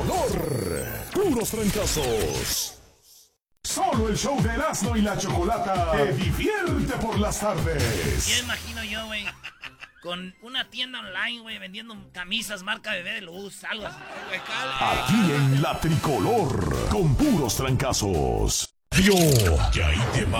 tricolor. Puros trancazos. Solo el show de Erasmo y la Chocolata te divierte por las tardes. Ya imagino yo, güey, con una tienda online, güey, vendiendo camisas marca Bebé de Luz, algo así. Aquí en la tricolor, con puros trancazos. Yo, y ahí te va